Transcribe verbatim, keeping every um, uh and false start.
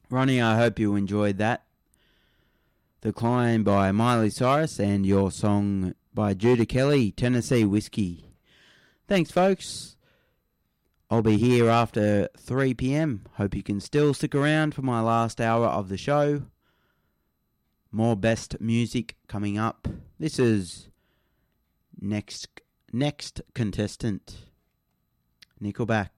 Ronnie, I hope you enjoyed that. The Climb by Miley Cyrus and your song by Judah Kelly, Tennessee Whiskey. Thanks, folks. I'll be here after three p.m. Hope you can still stick around for my last hour of the show. More best music coming up. This is next next contestant, Nickelback.